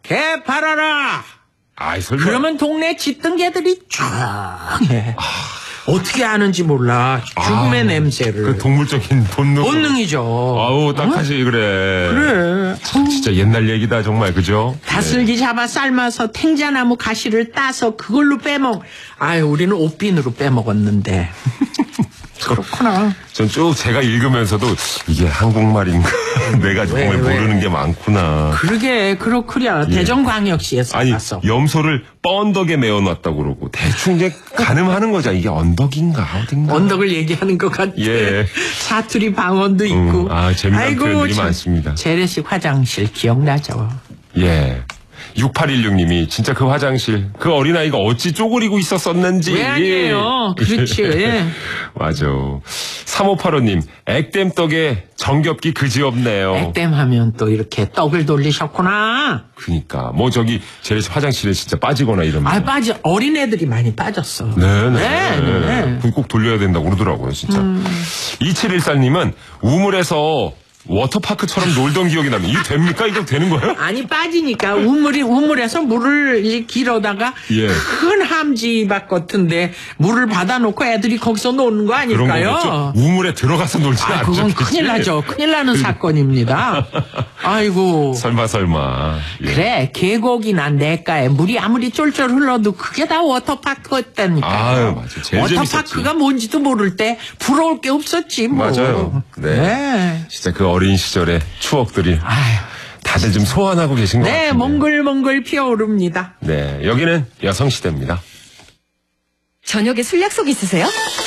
개 팔아라. 아이, 설마. 그러면 동네 짖등개들이 쫙해. 어떻게 아는지 몰라. 죽음의 냄새를. 그 동물적인 본능. 본능이죠. 아우, 딱하지, 그래. 그래. 진짜 옛날 얘기다, 정말, 그죠? 다슬기 잡아 삶아서 탱자나무 가시를 따서 그걸로 아유, 우리는 옷빈으로 빼먹었는데. 그렇구나. 전 쭉 제가 읽으면서도 이게 한국말인가? 내가 정말 모르는 게 많구나. 그러게, 그렇구려. 대전광역시에서 아니, 봤어. 염소를 뻔덕에 메어놨다고 그러고 대충 이제 가늠하는 거죠. 이게 언덕인가 어딘가. 언덕을 얘기하는 것 같아. 예. 사투리 방언도 있고. 재미난 표현들이 많습니다. 재래식 화장실 기억나죠? 예. 6816님이 진짜 그 화장실 그 어린아이가 어찌 쪼그리고 있었었는지. 왜 아니에요. 그렇지. 예. 맞아. 3585님 액땜떡에 정겹기 그지없네요. 액땜하면 또 이렇게 떡을 돌리셨구나. 그러니까 뭐 저기 재래식 화장실에 진짜 빠지거나 이러면. 어린애들이 많이 빠졌어. 네네. 꼭 돌려야 된다고 그러더라고요 진짜. 2714님은 우물에서 워터파크처럼 놀던 기억이 나면 이게 됩니까? 이거 되는 거예요? 아니 빠지니까 우물에서 물을 길어다가 큰 함지박 같은데 물을 받아놓고 애들이 거기서 노는 거 아닐까요? 그런 거겠죠. 우물에 들어가서 놀지 않죠. 그건 큰일 나죠. 큰일 나는 사건입니다. 아이고. 설마. 예. 그래 계곡이나 냇가에 물이 아무리 쫄쫄 흘러도 그게 다 워터파크였다니까요. 맞아. 제일 워터파크가 뭔지도 모를 때 부러울 게 없었지 뭐. 맞아요. 네. 진짜 그 어린 시절의 추억들이 다들 좀 소환하고 계신 것 같아요. 네, 몽글몽글 피어오릅니다. 네, 여기는 여성시대입니다. 저녁에 술 약속 있으세요?